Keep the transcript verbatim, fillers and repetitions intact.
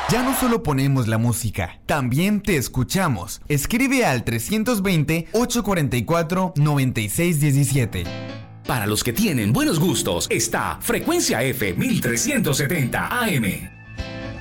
Ya no solo ponemos la música, también te escuchamos. Escribe al trescientos veinte, ochocientos cuarenta y cuatro, noventa y seis diecisiete. Para los que tienen buenos gustos, está Frecuencia F mil trescientos setenta A M.